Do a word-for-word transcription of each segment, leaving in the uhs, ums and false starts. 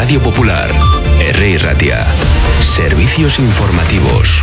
Radio Popular, Herri Ratia. Servicios informativos.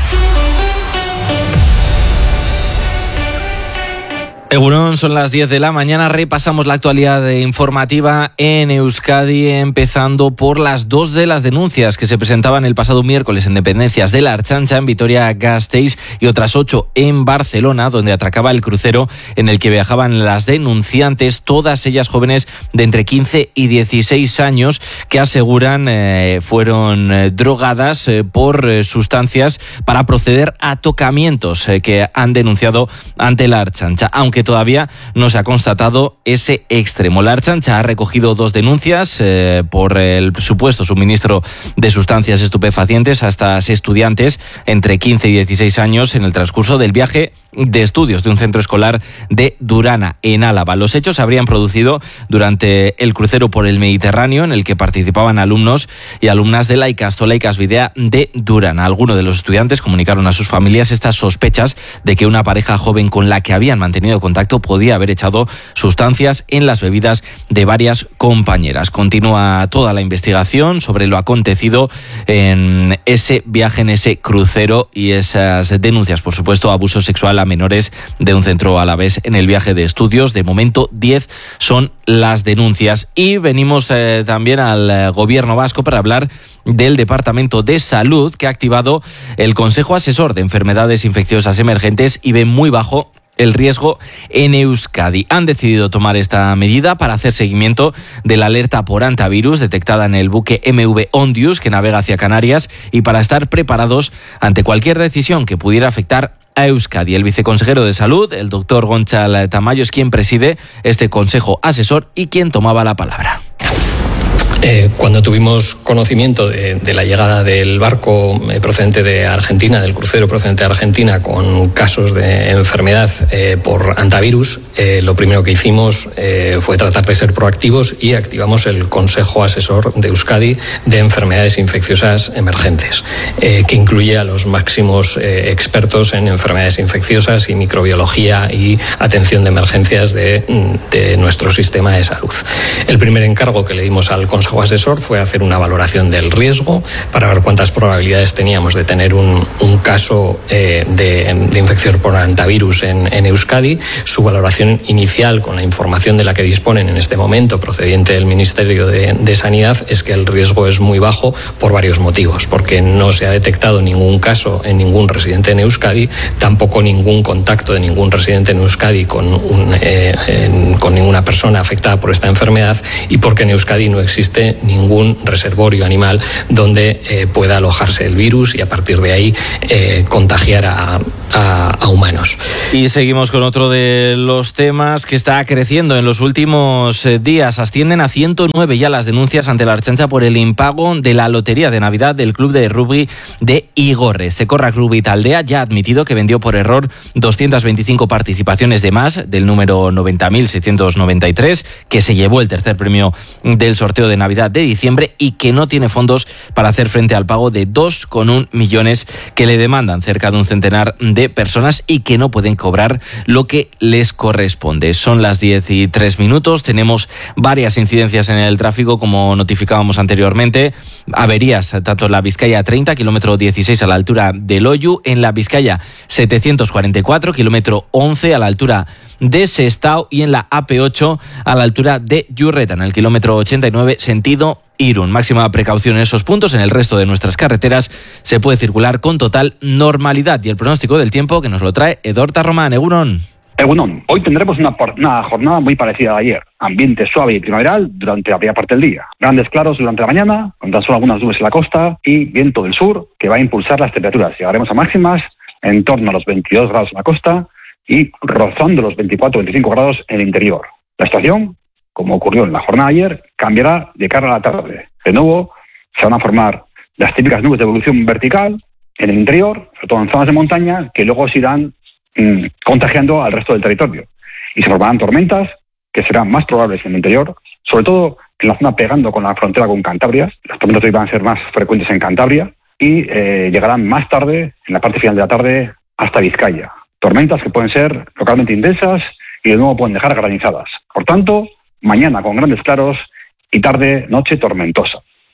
Egunon, son las diez de la mañana, repasamos la actualidad informativa en Euskadi, empezando por las dos de las denuncias que se presentaban el pasado miércoles en dependencias de la Ertzaintza en Vitoria-Gasteiz y otras ocho en Barcelona, donde atracaba el crucero en el que viajaban las denunciantes, todas ellas jóvenes de entre quince y dieciséis años, que aseguran eh, fueron eh, drogadas eh, por eh, sustancias para proceder a tocamientos eh, que han denunciado ante la Ertzaintza, aunque todavía no se ha constatado ese extremo. La Ertzaintza ha recogido dos denuncias eh, por el supuesto suministro de sustancias estupefacientes a estas estudiantes entre quince y dieciséis años en el transcurso del viaje de estudios de un centro escolar de Durana, en Álava. Los hechos se habrían producido durante el crucero por el Mediterráneo, en el que participaban alumnos y alumnas de la Ikastola Ikasbidea de Durana. Algunos de los estudiantes comunicaron a sus familias estas sospechas de que una pareja joven con la que habían mantenido contacto podía haber echado sustancias en las bebidas de varias compañeras. Continúa toda la investigación sobre lo acontecido en ese viaje, en ese crucero, y esas denuncias, por supuesto, abuso sexual a menores de un centro alavés en el viaje de estudios. De momento, diez son las denuncias. Y venimos eh, también al eh, gobierno vasco para hablar del Departamento de Salud, que ha activado el Consejo Asesor de Enfermedades Infecciosas Emergentes y ve muy bajo el riesgo en Euskadi. Han decidido tomar esta medida para hacer seguimiento de la alerta por hantavirus detectada en el buque M V Ondius que navega hacia Canarias y para estar preparados ante cualquier decisión que pudiera afectar a Euskadi. El viceconsejero de Salud, el doctor Gontzal Tamayo, es quien preside este consejo asesor y quien tomaba la palabra. Eh, cuando tuvimos conocimiento de, de la llegada del barco eh, procedente de Argentina, del crucero procedente de Argentina, con casos de enfermedad eh, por hantavirus, eh, lo primero que hicimos eh, fue tratar de ser proactivos y activamos el Consejo Asesor de Euskadi de Enfermedades Infecciosas Emergentes, eh, que incluye a los máximos eh, expertos en enfermedades infecciosas y microbiología y atención de emergencias de, de nuestro sistema de salud. El primer encargo que le dimos al Consejo Asesor fue hacer una valoración del riesgo para ver cuántas probabilidades teníamos de tener un, un caso eh, de, de infección por hantavirus en, en Euskadi. Su valoración inicial, con la información de la que disponen en este momento procedente del Ministerio de, de Sanidad, es que el riesgo es muy bajo por varios motivos, porque no se ha detectado ningún caso en ningún residente en Euskadi, tampoco ningún contacto de ningún residente en Euskadi con, un, eh, en, con ninguna persona afectada por esta enfermedad, y porque en Euskadi no existe ningún reservorio animal donde eh, pueda alojarse el virus y a partir de ahí eh, contagiar a, a, a humanos. Y seguimos con otro de los temas que está creciendo en los últimos eh, días. Ascienden a ciento nueve ya las denuncias ante la Ertzaintza por el impago de la lotería de Navidad del club de rugby de Igorre. Sekorrak Rugby Taldea ya ha admitido que vendió por error doscientas veinticinco participaciones de más del número noventa mil seiscientos noventa y tres, que se llevó el tercer premio del sorteo de Navidad de diciembre, y que no tiene fondos para hacer frente al pago de dos coma uno millones que le demandan cerca de un centenar de personas y que no pueden cobrar lo que les corresponde. Son las diez y tres minutos, tenemos varias incidencias en el tráfico, como notificábamos anteriormente. Averías tanto en la Vizcaya treinta, kilómetro dieciséis a la altura de Loiu, en la Vizcaya setecientos cuarenta y cuatro, kilómetro once a la altura de Sestao, y en la A P ocho a la altura de Yurreta, en el kilómetro ochenta y nueve, sentido Irún. Máxima precaución en esos puntos. En el resto de nuestras carreteras se puede circular con total normalidad. Y el pronóstico del tiempo, que nos lo trae Edorta Román. Egunon. Egunon, hoy tendremos una, una jornada muy parecida a ayer. Ambiente suave y primaveral durante la primera parte del día. Grandes claros durante la mañana, con tan solo algunas nubes en la costa y viento del sur que va a impulsar las temperaturas. Llegaremos a máximas en torno a los veintidós grados en la costa y rozando los veinticuatro a veinticinco grados en el interior. La estación, como ocurrió en la jornada de ayer, cambiará de cara a la tarde. De nuevo, se van a formar las típicas nubes de evolución vertical en el interior, sobre todo en zonas de montaña, que luego se irán mmm, contagiando al resto del territorio. Y se formarán tormentas que serán más probables en el interior, sobre todo en la zona pegando con la frontera con Cantabria. Las tormentas hoy van a ser más frecuentes en Cantabria y eh, llegarán más tarde, en la parte final de la tarde, hasta Vizcaya. Tormentas que pueden ser localmente intensas y de nuevo pueden dejar granizadas. Por tanto, mañana con grandes claros y tarde, noche tormentosa.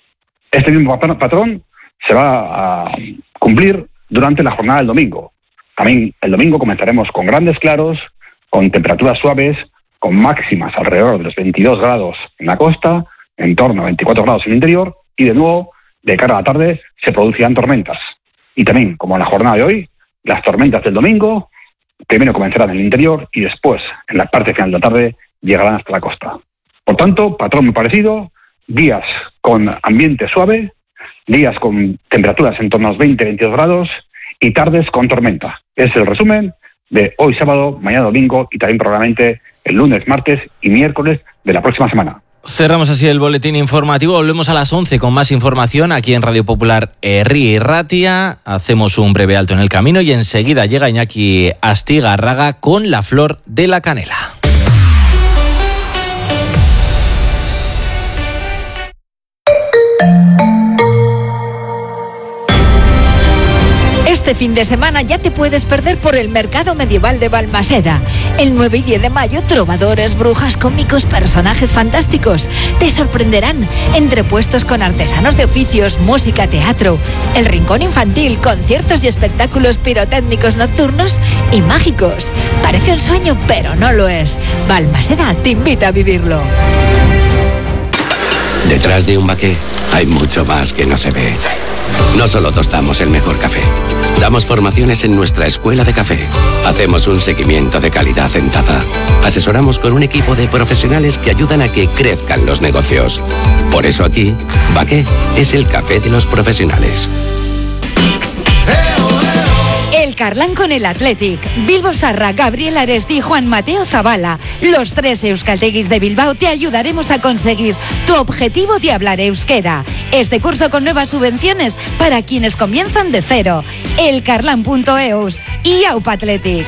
Este mismo patrón se va a cumplir durante la jornada del domingo. También el domingo comenzaremos con grandes claros, con temperaturas suaves, con máximas alrededor de los veintidós grados en la costa, en torno a veinticuatro grados en el interior, y de nuevo, de cara a la tarde, se producirán tormentas. Y también, como en la jornada de hoy, las tormentas del domingo primero comenzarán en el interior y después, en la parte final de la tarde, llegarán hasta la costa. Por tanto, patrón muy parecido, días con ambiente suave, días con temperaturas en torno a los veinte a veintidós grados y tardes con tormenta. Es el resumen de hoy sábado, mañana domingo y también probablemente el lunes, martes y miércoles de la próxima semana. Cerramos así el boletín informativo. Volvemos a las once con más información aquí en Radio Popular Herri Ratia. Hacemos un breve alto en el camino y enseguida llega Iñaki Astigarraga con la flor de la canela. Este fin de semana ya te puedes perder por el Mercado Medieval de Balmaseda. El nueve y diez de mayo, trovadores, brujas, cómicos, personajes fantásticos te sorprenderán entre puestos con artesanos de oficios, música, teatro, el rincón infantil, conciertos y espectáculos pirotécnicos nocturnos y mágicos. Parece un sueño, pero no lo es. Balmaseda te invita a vivirlo. Detrás de un baqué hay mucho más que no se ve. No solo tostamos el mejor café, damos formaciones en nuestra escuela de café, hacemos un seguimiento de calidad en taza, asesoramos con un equipo de profesionales que ayudan a que crezcan los negocios. Por eso aquí, Baqué es el café de los profesionales. El Carlán con el Athletic. Bilbo Sarra, Gabriel Aresti y Juan Mateo Zabala. Los tres euskalteguis de Bilbao te ayudaremos a conseguir tu objetivo de hablar euskera. Este curso con nuevas subvenciones para quienes comienzan de cero. elcarlan punto eus y Aupa Athletic.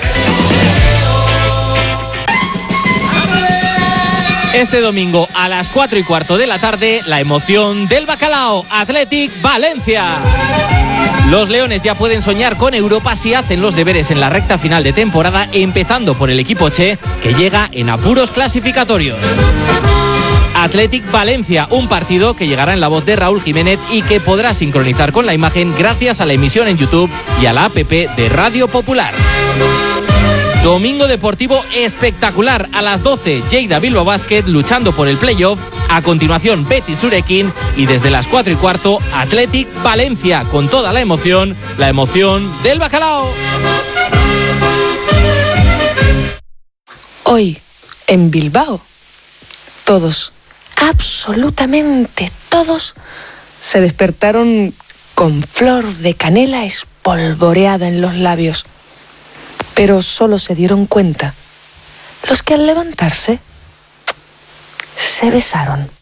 Este domingo a las cuatro y cuarto de la tarde, la emoción del Bacalao, Athletic Valencia. Los leones ya pueden soñar con Europa si hacen los deberes en la recta final de temporada, empezando por el equipo Che, que llega en apuros clasificatorios. Athletic Valencia, un partido que llegará en la voz de Raúl Jiménez y que podrá sincronizar con la imagen gracias a la emisión en YouTube y a la app de Radio Popular. Domingo deportivo espectacular a las doce, Lleida Bilbao Basket luchando por el playoff. A continuación, Betis Surekin y desde las cuatro y cuarto, Athletic Valencia con toda la emoción, la emoción del Bacalao. Hoy, en Bilbao, todos, absolutamente todos, se despertaron con flor de canela espolvoreada en los labios. Pero solo se dieron cuenta los que al levantarse se besaron.